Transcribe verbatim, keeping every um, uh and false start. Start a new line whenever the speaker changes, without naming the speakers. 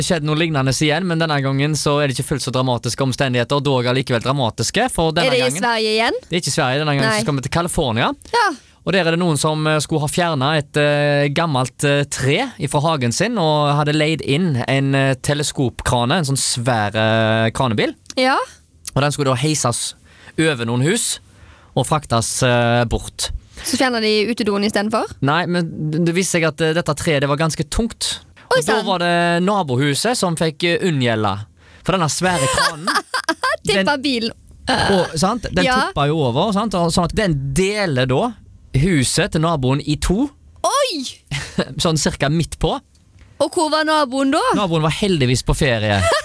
skjedd noe lignende igjen, men denne gangen så er det ikke fullt så dramatiske omstendigheter, dog allikevel dramatiske, for denne
Er det i
gangen
Sverige igjen?
Det er ikke i Sverige, denne gangen
Nei.
så skal vi til California.
Ja.
Og der er det noen som eh, skulle ha fjernet et eh, gammelt eh, tre fra hagen sin, og hadde leid inn en eh, teleskopkrane, en sånn svær eh, kranebil.
Ja.
Og den skulle da heises over noen hus, og fraktes eh, bort.
Så fjerner de utedoen i stedet for?
Nei, men det viste seg at eh, dette treet det var ganske tungt.
Oi,
Og da
sann.
var det nabohuset som fikk uh, unngjelde. For denne svære kranen
Tippa bilen.
og, sant? Den
Ja.
tippa jo over, sant? Og sånn at den deler da huset til naboen i to,
Oi!
sånn cirka midt på.
Og hvor var naboen da?
Naboen var heldigvis på ferie.